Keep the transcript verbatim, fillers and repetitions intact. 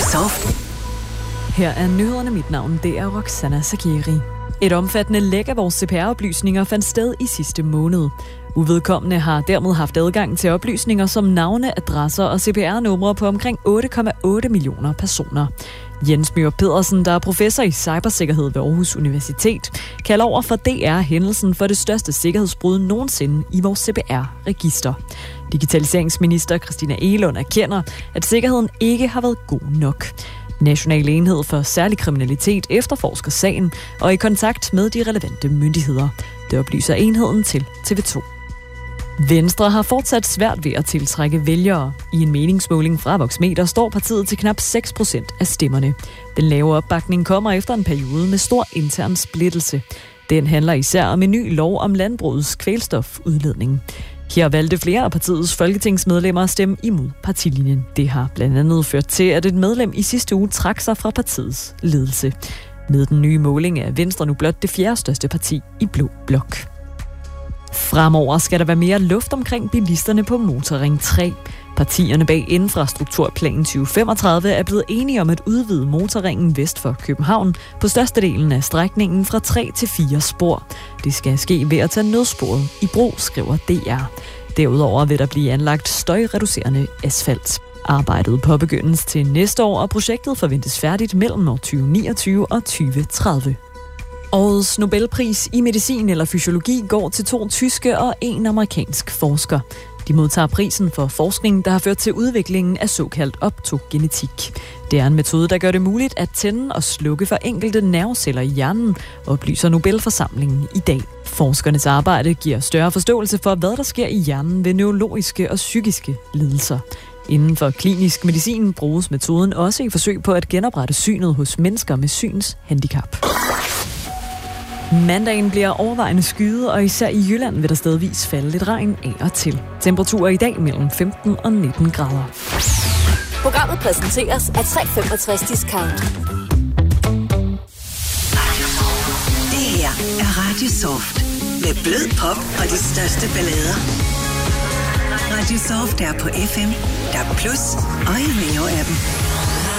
Soft. Her er nyhederne. Mit navn, det er Roxana Sagiri. Et omfattende læk af vores C P R-oplysninger fandt sted i sidste måned. Uvedkommende har dermed haft adgang til oplysninger som navne, adresser og C P R-numre på omkring otte komma otte millioner personer. Jens Møller Pedersen, der er professor i cybersikkerhed ved Aarhus Universitet, kalder over for D R hændelsen for det største sikkerhedsbrud nogensinde i vores C P R-register. Digitaliseringsminister Christina Egelund erkender, at sikkerheden ikke har været god nok. National enhed for særlig kriminalitet efterforsker sagen og er i kontakt med de relevante myndigheder. Det oplyser enheden til T V to. Venstre har fortsat svært ved at tiltrække vælgere. I en meningsmåling fra Voxmeter står partiet til knap seks procent af stemmerne. Den lave opbakning kommer efter en periode med stor intern splittelse. Den handler især om en ny lov om landbrugets kvælstofudledning. Her valgte flere af partiets folketingsmedlemmer at stemme imod partilinjen. Det har blandt andet ført til, at et medlem i sidste uge trak sig fra partiets ledelse. Med den nye måling er Venstre nu blot det fjerde største parti i Blå Blok. Fremover skal der være mere luft omkring bilisterne på Motorring tre. Partierne bag Infrastrukturplan tyve femogtredive er blevet enige om at udvide motorringen vest for København på størstedelen af strækningen fra tre til fire spor. Det skal ske ved at tage nødsporet i brug, skriver D R. Derudover vil der blive anlagt støjreducerende asfalt. Arbejdet påbegyndes til næste år, og projektet forventes færdigt mellem år tyve niogtyve og tyve tredive. Årets Nobelpris i medicin eller fysiologi går til to tyske og en amerikansk forsker. De modtager prisen for forskning, der har ført til udviklingen af såkaldt optogenetik. Det er en metode, der gør det muligt at tænde og slukke for enkelte nerveceller i hjernen, oplyser Nobelforsamlingen i dag. Forskernes arbejde giver større forståelse for, hvad der sker i hjernen ved neurologiske og psykiske lidelser. Inden for klinisk medicin bruges metoden også i forsøg på at genoprette synet hos mennesker med synshandicap. Mandagen bliver overvejende skyet, og især i Jylland vil der stedvis falde lidt regn af og til. Temperaturer i dag mellem femten og nitten grader. Programmet præsenteres af tre femogtres Discount. Det her er Radio Soft. Med blød pop og de største ballader. Radio Soft er på F M, D A B plus og i Rio-appen.